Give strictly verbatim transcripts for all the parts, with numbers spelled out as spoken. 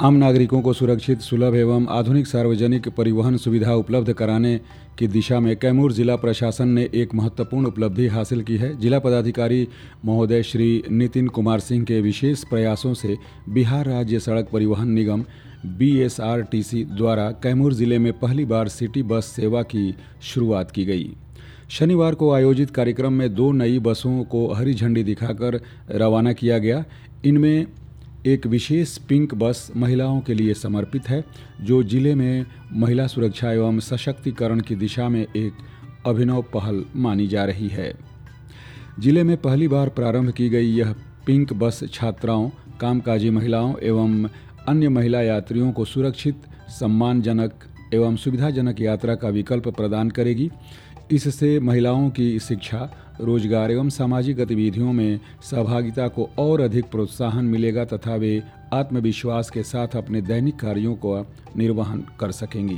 आम नागरिकों को सुरक्षित, सुलभ एवं आधुनिक सार्वजनिक परिवहन सुविधा उपलब्ध कराने की दिशा में कैमूर जिला प्रशासन ने एक महत्वपूर्ण उपलब्धि हासिल की है। जिला पदाधिकारी महोदय श्री नितिन कुमार सिंह के विशेष प्रयासों से बिहार राज्य सड़क परिवहन निगम B S R T C द्वारा कैमूर जिले में पहली बार सिटी बस सेवा की शुरुआत की गई। शनिवार को आयोजित कार्यक्रम में दो नई बसों को हरी झंडी दिखाकर रवाना किया गया। इनमें एक विशेष पिंक बस महिलाओं के लिए समर्पित है, जो जिले में महिला सुरक्षा एवं सशक्तिकरण की दिशा में एक अभिनव पहल मानी जा रही है। जिले में पहली बार प्रारंभ की गई यह पिंक बस छात्राओं, कामकाजी महिलाओं एवं अन्य महिला यात्रियों को सुरक्षित, सम्मानजनक एवं सुविधाजनक यात्रा का विकल्प प्रदान करेगी। इससे महिलाओं की शिक्षा, रोजगार एवं सामाजिक गतिविधियों में सहभागिता को और अधिक प्रोत्साहन मिलेगा तथा वे आत्मविश्वास के साथ अपने दैनिक कार्यों को निर्वहन कर सकेंगी।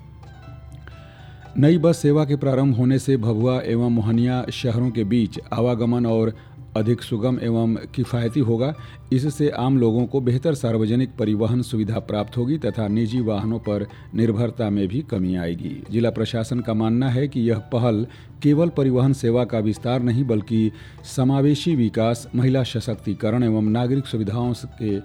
नई बस सेवा के प्रारंभ होने से भभुआ एवं मोहनिया शहरों के बीच आवागमन और अधिक सुगम एवं किफ़ायती होगा। इससे आम लोगों को बेहतर सार्वजनिक परिवहन सुविधा प्राप्त होगी तथा निजी वाहनों पर निर्भरता में भी कमी आएगी। जिला प्रशासन का मानना है कि यह पहल केवल परिवहन सेवा का विस्तार नहीं बल्कि समावेशी विकास, महिला सशक्तिकरण एवं नागरिक सुविधाओं के